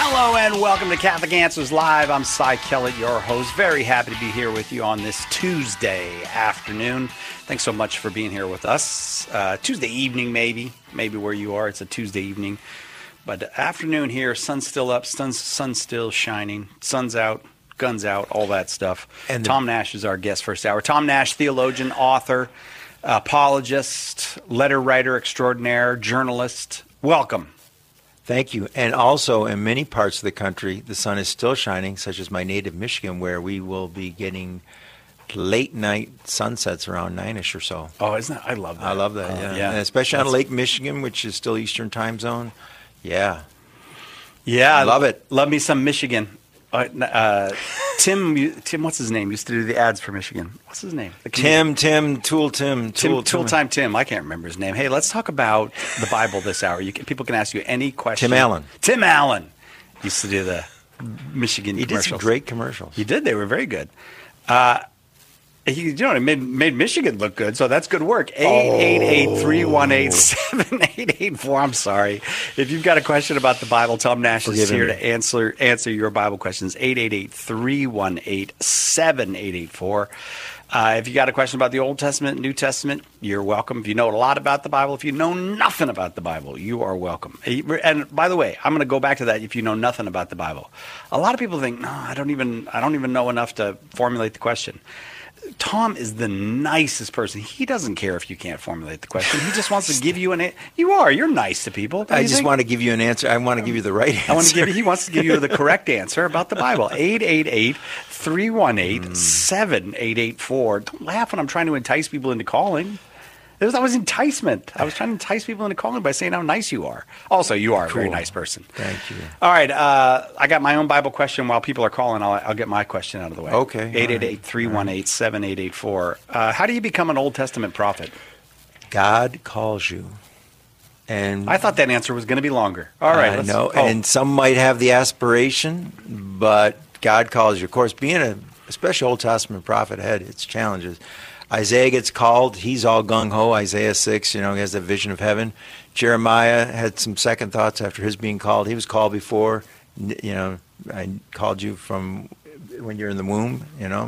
Hello and welcome to Catholic Answers Live. I'm Cy Kellett, your host. Very happy to be here with you on this Tuesday afternoon. Thanks so much for being here with us. Tuesday evening, maybe where you are, it's a Tuesday evening. But afternoon here, sun's still up, sun's still shining, sun's out, guns out, all that stuff. And Tom Nash is our guest first hour. Tom Nash, theologian, author, apologist, letter writer extraordinaire, journalist. Welcome. Thank you. And also, in many parts of the country, the sun is still shining, such as my native Michigan, where we will be getting late night sunsets around 9-ish or so. Oh, isn't that? I love that. I love that, yeah. And especially on Lake Michigan, which is still Eastern time zone. Yeah. Yeah. I love it. Love me some Michigan. Tim, what's his name? Used to do the ads for Michigan. What's his name? Tool Time Tim. I can't remember his name. Hey, let's talk about the Bible this hour. People can ask you any question. Tim Allen used to do the Michigan commercials. He did some great commercials. He did. They were very good. It made Michigan look good, so that's good work. 888-318-7884. I'm sorry. If you've got a question about the Bible, Tom Nash is here to answer your Bible questions. 888-318-7884. If you got a question about the Old Testament, New Testament, you're welcome. If you know a lot about the Bible, if you know nothing about the Bible, you are welcome. And by the way, I'm going to go back to that. If you know nothing about the Bible, a lot of people think, no, I don't even know enough to formulate the question. Tom is the nicest person. He doesn't care if you can't formulate the question. He just wants to give you an answer. You're nice to people. I just want to give you an answer. I want to give you the right answer. He wants to give you the correct answer about the Bible. 888-318-7884. Don't laugh when I'm trying to entice people into calling. That was enticement. I was trying to entice people into calling by saying how nice you are. Also, you are a very nice person. Thank you. All right. I got my own Bible question. While people are calling, I'll get my question out of the way. Okay. 888-318-7884. How do you become an Old Testament prophet? God calls you. And I thought that answer was going to be longer. All right. I know. And some might have the aspiration, but God calls you. Of course, being a especially Old Testament prophet had its challenges. Isaiah gets called. He's all gung-ho. Isaiah 6, he has that vision of heaven. Jeremiah had some second thoughts after his being called. He was called before. I called you from when you're in the womb,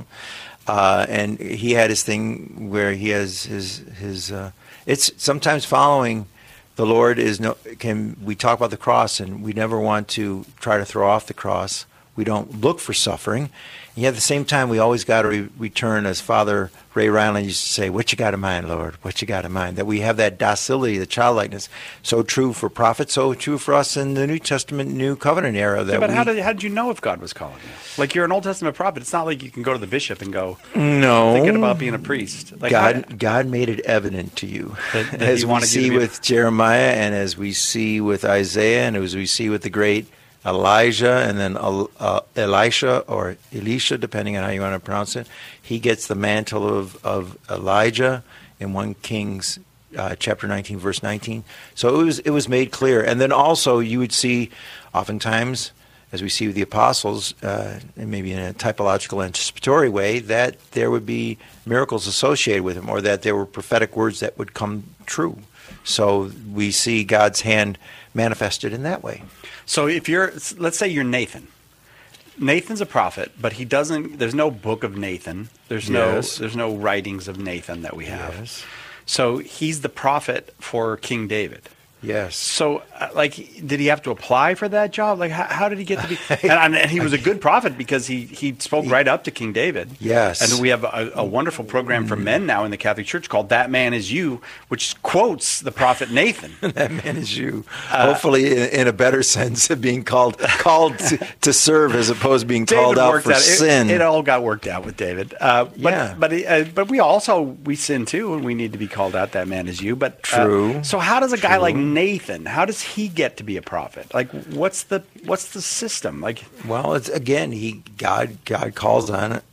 And he had his thing where he has his it's sometimes following the Lord we talk about the cross, and we never want to try to throw off the cross. We don't look for suffering. And yet at the same time, we always got to return, as Father Ray Ryland used to say, what you got in mind, Lord? What you got in mind? That we have that docility, the childlikeness. So true for prophets, so true for us in the New Testament, New Covenant era. But how did you know if God was calling you? Like, you're an Old Testament prophet. It's not like you can go to the bishop and go, no, thinking about being a priest. Like, God made it evident to you. That as we see with Jeremiah, and as we see with Isaiah, and as we see with the great Elijah, and then Elisha, or Elisha, depending on how you want to pronounce it. He gets the mantle of Elijah in 1 Kings chapter 19, verse 19. So it was made clear. And then also you would see oftentimes, as we see with the apostles, and maybe in a typological anticipatory way, that there would be miracles associated with him, or that there were prophetic words that would come true. So we see God's hand manifested in that way. So let's say you're Nathan. Nathan's a prophet, but there's no book of Nathan. There's no writings of Nathan that we have. Yes. So he's the prophet for King David. Yes. So, did he have to apply for that job? Like, how did he get to be? And he was a good prophet because he spoke right up to King David. Yes. And we have a wonderful program for men now in the Catholic Church called That Man Is You, which quotes the prophet Nathan. That man is you. Hopefully, in a better sense of being called to serve, as opposed to being called out for sin. It all got worked out with David. But we sin too, and we need to be called out. That man is you. But true. So how does a guy like Nathan, how does he get to be a prophet? Like, what's the system? Like, well, it's again, God calls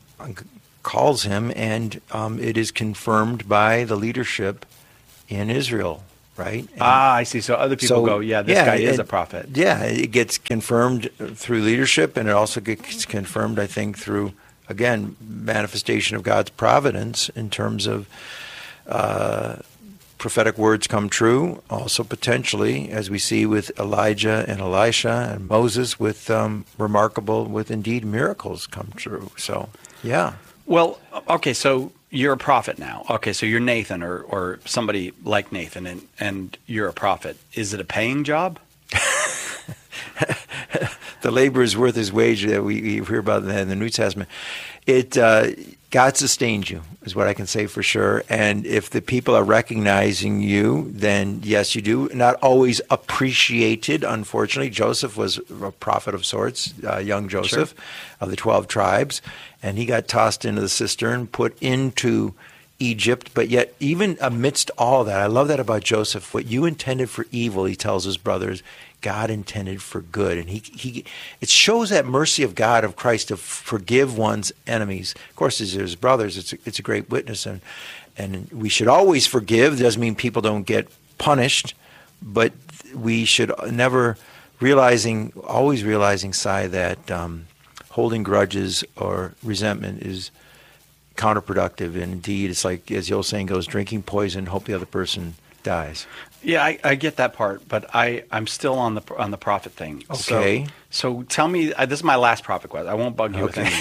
him, and it is confirmed by the leadership in Israel, right? I see. So other people go, this guy is a prophet. Yeah, it gets confirmed through leadership, and it also gets confirmed, I think, through, again, manifestation of God's providence in terms of prophetic words come true. Also, potentially, as we see with Elijah and Elisha and Moses, with indeed miracles come true. So, yeah. Well, okay, so you're a prophet now. Okay, so you're Nathan or somebody like Nathan, and you're a prophet. Is it a paying job? The labor is worth his wage that we hear about in the New Testament. God sustains you, is what I can say for sure. And if the people are recognizing you, then yes, you do. Not always appreciated, unfortunately. Joseph was a prophet of sorts, young Joseph of the 12 tribes, and he got tossed into the cistern, put into Egypt. But yet, even amidst all that, I love that about Joseph. What you intended for evil, he tells his brothers, God intended for good. And it shows that mercy of God, of Christ, to forgive one's enemies. Of course, as his brothers, it's a great witness. And we should always forgive. It doesn't mean people don't get punished, but we should never always realizing, Si, that holding grudges or resentment is counterproductive. And indeed, it's like, as the old saying goes, drinking poison, hope the other person dies. Yeah, I get that part, but I'm still on the prophet thing. Okay. So tell me, this is my last prophet question. I won't bug you with any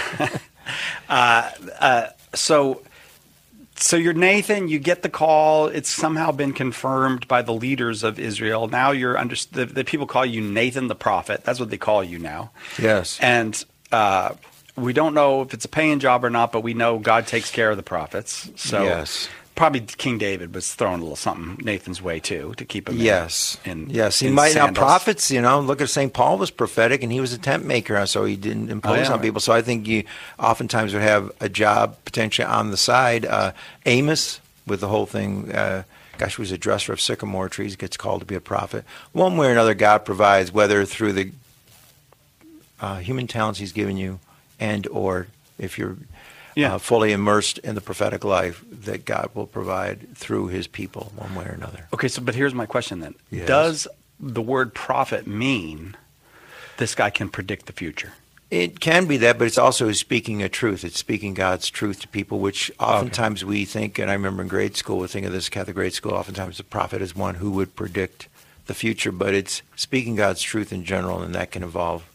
more. So you're Nathan. You get the call. It's somehow been confirmed by the leaders of Israel. Now the people call you Nathan the prophet. That's what they call you now. Yes. And we don't know if it's a paying job or not, but we know God takes care of the prophets. So yes. Probably King David was throwing a little something Nathan's way too to keep him. Yes, in he in might sandals. not prophets. Look at St. Paul was prophetic, and he was a tent maker, so he didn't impose on people. So I think you oftentimes would have a job potentially on the side. Amos, with the whole thing, he was a dresser of sycamore trees, gets called to be a prophet. One way or another, God provides, whether through the human talents He's given you, and or if you're fully immersed in the prophetic life, that God will provide through His people one way or another. Okay, but here's my question then. Yes. Does the word prophet mean this guy can predict the future? It can be that, but it's also speaking a truth. It's speaking God's truth to people, which oftentimes we think, and I remember in grade school, we think of this Catholic grade school, oftentimes the prophet is one who would predict the future, but it's speaking God's truth in general, and that can involve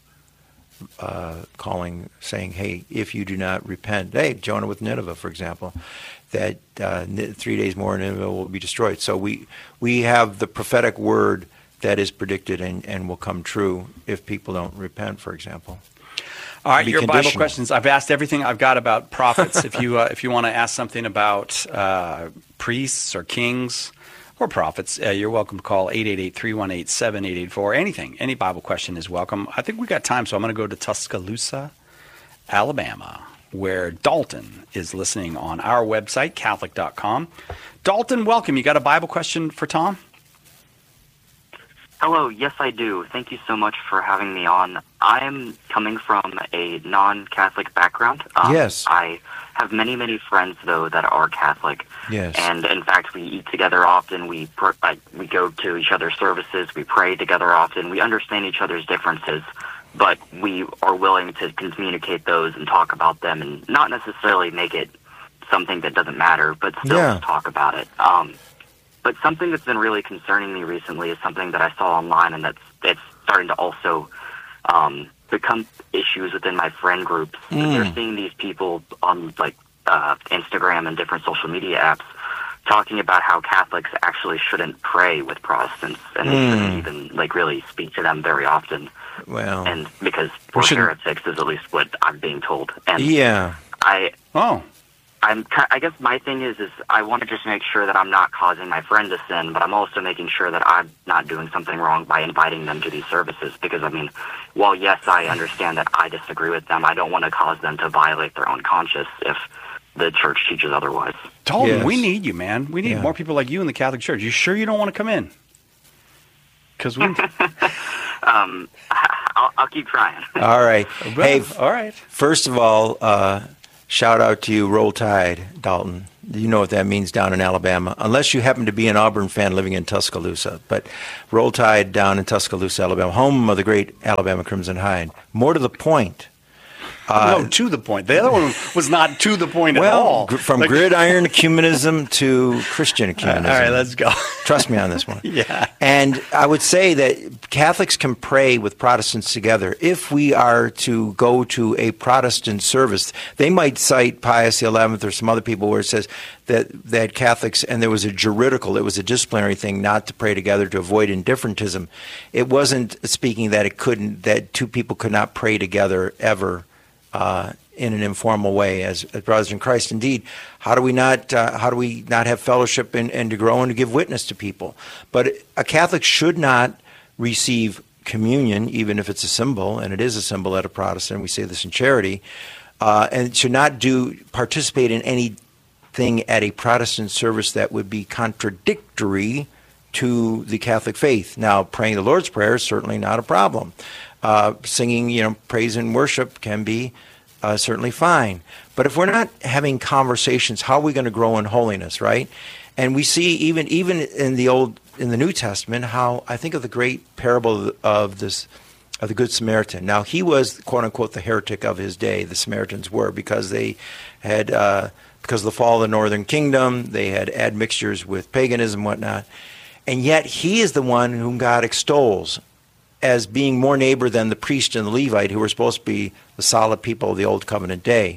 saying, hey, if you do not repent, hey, Jonah with Nineveh, for example, that 3 days more Nineveh will be destroyed. So we have the prophetic word that is predicted and will come true if people don't repent, for example. All right, your Bible questions. I've asked everything I've got about prophets. If you want to ask something about priests or kings or prophets, you're welcome to call 888-318-7884. Anything, any Bible question is welcome. I think we got time, so I'm going to go to Tuscaloosa, Alabama, where Dalton is listening on our website, Catholic.com. Dalton, welcome. You got a Bible question for Tom? Hello, yes I do. Thank you so much for having me on. I am coming from a non-Catholic background. Yes. I have many, many friends, though, that are Catholic. Yes. And, in fact, we eat together often. We go to each other's services. We pray together often. We understand each other's differences, but we are willing to communicate those and talk about them and not necessarily make it something that doesn't matter, but still talk about it. But something that's been really concerning me recently is something that I saw online, and it's starting to also become issues within my friend groups. They're seeing these people on Instagram and different social media apps talking about how Catholics actually shouldn't pray with Protestants, and they shouldn't even really speak to them very often. Well, and because we're heretics is at least what I'm being told. And I guess my thing is I want to just make sure that I'm not causing my friend to sin, but I'm also making sure that I'm not doing something wrong by inviting them to these services. Because, while yes, I understand that I disagree with them, I don't want to cause them to violate their own conscience if the church teaches otherwise. Dalton, we need you, man. We need more people like you in the Catholic Church. You sure you don't want to come in? Because we... I'll keep trying. All right. Hey, all right. First of all... shout out to you, Roll Tide, Dalton. You know what that means down in Alabama, unless you happen to be an Auburn fan living in Tuscaloosa. But Roll Tide down in Tuscaloosa, Alabama, home of the great Alabama Crimson Tide. More to the point, No, to the point. The other one was not to the point at all. From gridiron ecumenism to Christian ecumenism. All right, let's go. Trust me on this one. Yeah. And I would say that Catholics can pray with Protestants together. If we are to go to a Protestant service, they might cite Pius XI or some other people where it says that Catholics, and there was a juridical, it was a disciplinary thing not to pray together to avoid indifferentism. It wasn't speaking that two people could not pray together ever in an informal way as brothers in Christ. Indeed, how do we not have fellowship and to grow and to give witness to people? But a Catholic should not receive communion, even if it's a symbol, and it is a symbol at a Protestant. We say this in charity, and should not participate in anything at a Protestant service that would be contradictory to the Catholic faith. Now, praying the Lord's Prayer is certainly not a problem. Singing, praise and worship can be certainly fine. But if we're not having conversations, how are we going to grow in holiness, right? And we see even in the New Testament how I think of the great parable of the Good Samaritan. Now, he was, quote unquote, the heretic of his day. The Samaritans were, because they had because of the fall of the Northern Kingdom, they had admixtures with paganism and whatnot. And yet he is the one whom God extols as being more neighbor than the priest and the Levite, who were supposed to be the solid people of the Old Covenant day.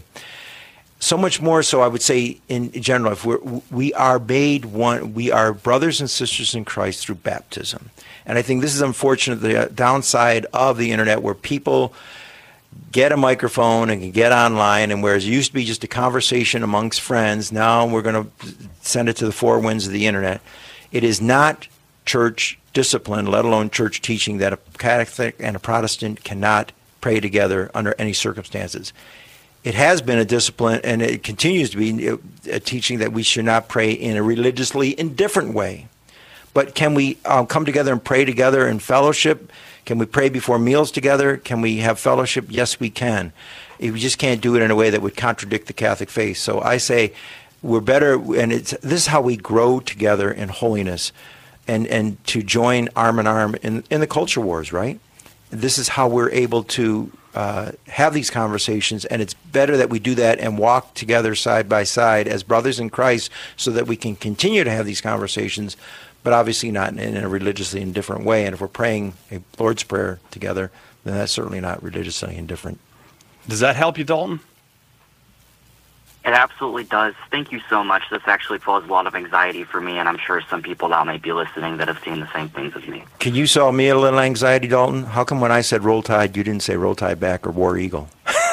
So much more so, I would say, in general, if we are made one, we are brothers and sisters in Christ through baptism. And I think this is unfortunate, the downside of the internet, where people get a microphone and can get online, and whereas it used to be just a conversation amongst friends, now we're going to send it to the four winds of the internet. It is not church discipline, let alone church teaching, that a Catholic and a Protestant cannot pray together under any circumstances. It has been a discipline, and it continues to be a teaching that we should not pray in a religiously indifferent way. But can we come together and pray together in fellowship? Can we pray before meals together? Can we have fellowship? Yes, we can. We just can't do it in a way that would contradict the Catholic faith. So I say we're better, and this is how we grow together in holiness. And to join arm in arm in the culture wars, right? This is how we're able to have these conversations, and it's better that we do that and walk together side by side as brothers in Christ so that we can continue to have these conversations, but obviously not in a religiously indifferent way. And if we're praying a Lord's Prayer together, then that's certainly not religiously indifferent. Does that help you, Dalton? It absolutely does. Thank you so much. This actually caused a lot of anxiety for me, and I'm sure some people that might be listening that have seen the same things as me. Can you solve me a little anxiety, Dalton? How come when I said Roll Tide, you didn't say Roll Tide back or War Eagle?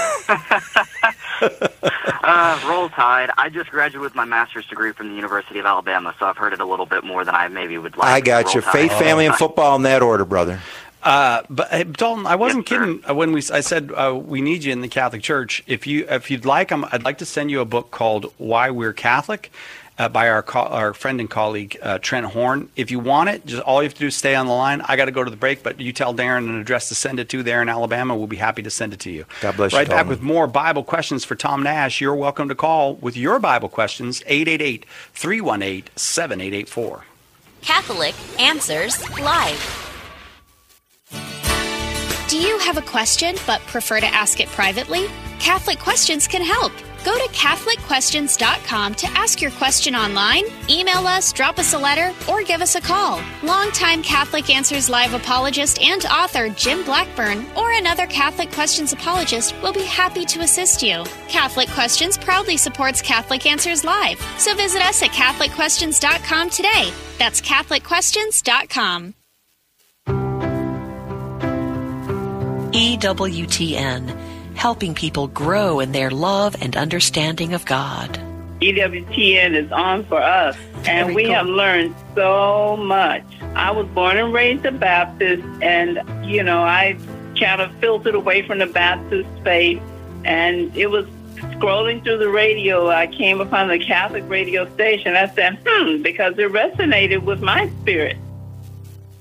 Roll Tide. I just graduated with my master's degree from the University of Alabama, so I've heard it a little bit more than I maybe would like. I got you. Faith, family, and football in that order, brother. But Dalton, I wasn't kidding when I said we need you in the Catholic Church. If you'd like, I'd like to send you a book called Why We're Catholic by our friend and colleague Trent Horn. If you want it, just all you have to do is stay on the line. I got to go to the break, but you tell Darren an address to send it to there in Alabama. We'll be happy to send it to you. God bless you. Right back with more Bible questions for Tom Nash. You're welcome to call with your Bible questions, 888-318-7884. Catholic Answers Live. Do you have a question but prefer to ask it privately? Catholic Questions can help. Go to CatholicQuestions.com to ask your question online, email us, drop us a letter, or give us a call. Longtime Catholic Answers Live apologist and author Jim Blackburn or another Catholic Questions apologist will be happy to assist you. Catholic Questions proudly supports Catholic Answers Live, so visit us at CatholicQuestions.com today. That's CatholicQuestions.com. EWTN, helping people grow in their love and understanding of God. EWTN is on for us, and we have learned so much. I was born and raised a Baptist, and, I kind of filtered away from the Baptist faith, and it was scrolling through the radio. I came upon the Catholic radio station. I said, because it resonated with my spirit.